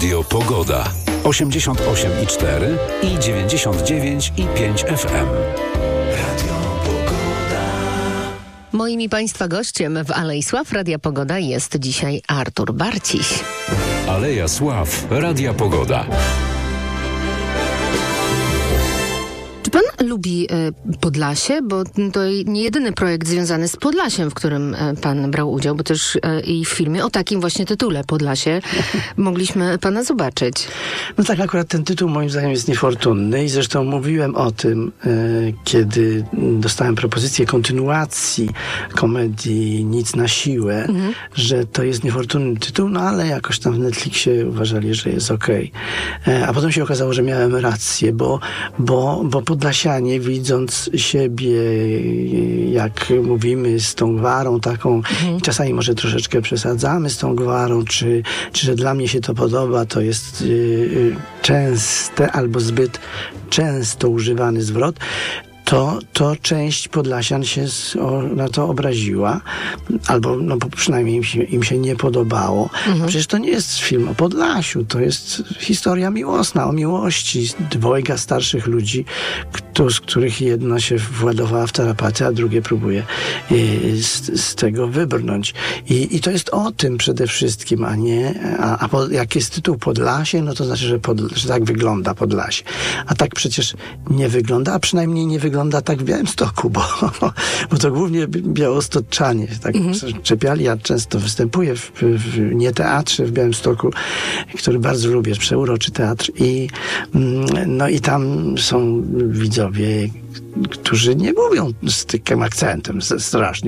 Radio Pogoda. 88,4 i 99,5 FM. Radio Pogoda. Moim i Państwa gościem w Alei Sław Radia Pogoda jest dzisiaj Artur Barciś. Aleja Sław Radia Pogoda. Czy pan lubi Podlasie? Bo to nie jedyny projekt związany z Podlasiem, w którym pan brał udział, bo też i w filmie o takim właśnie tytule Podlasie mogliśmy pana zobaczyć. No tak, akurat ten tytuł moim zdaniem jest niefortunny i zresztą mówiłem o tym, kiedy dostałem propozycję kontynuacji komedii Nic na siłę, że to jest niefortunny tytuł, no ale jakoś tam w Netflixie uważali, że jest okej. A potem się okazało, że miałem rację, bo Podlasianie, widząc siebie, jak mówimy, z tą gwarą taką, czasami może troszeczkę przesadzamy z tą gwarą, czy że dla mnie się to podoba, to jest częste albo zbyt często używany zwrot, to część Podlasian się na to obraziła, albo no przynajmniej im się nie podobało. A przecież to nie jest film o Podlasiu, to jest historia miłosna, o miłości dwojga starszych ludzi, z których jedna się władowała w tarapaty, a drugie próbuje z tego wybrnąć. I to jest o tym przede wszystkim, a nie... jak jest tytuł Podlasie, no to znaczy, że tak wygląda Podlasie. A tak przecież nie wygląda, a przynajmniej nie wygląda tak w Białymstoku, bo to głównie białostoczanie tak czepiali. Ja często występuję w nieteatrze w Białymstoku, który bardzo lubię, przeuroczy teatr i tam są widzowie, którzy nie mówią z takim akcentem strasznie.